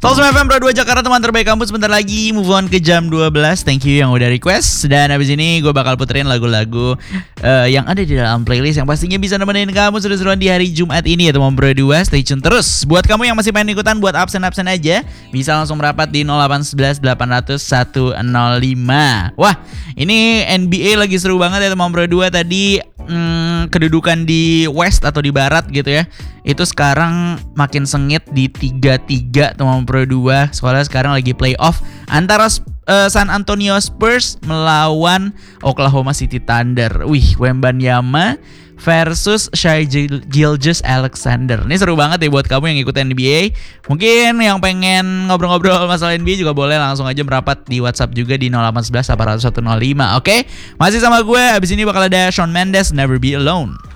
Solsum FM Pro 2 Jakarta, teman terbaik kampus. Sebentar lagi move on ke jam 12. Thank you yang udah request. Dan abis ini gue bakal puterin lagu-lagu yang ada di dalam playlist yang pastinya bisa nemenin kamu seru-seruan di hari Jumat ini ya teman Pro 2. Stay tune terus. Buat kamu yang masih pengen ikutan buat absen-absen aja, bisa langsung merapat di 0811 800 105. Wah, ini NBA lagi seru banget ya teman Pro 2. Tadi kedudukan di West atau di Barat gitu ya, itu sekarang makin sengit di 3-3 teman Pro 2. Soalnya sekarang lagi playoff antara San Antonio Spurs melawan Oklahoma City Thunder. Wih, Wembanyama versus Shai Gilgeous-Alexander. Ini seru banget ya buat kamu yang ikutin NBA. Mungkin yang pengen ngobrol-ngobrol masalah NBA juga boleh langsung aja merapat di WhatsApp juga di 0811 800 105. Oke? Masih sama gue. Abis ini bakal ada Shawn Mendes, Never Be Alone.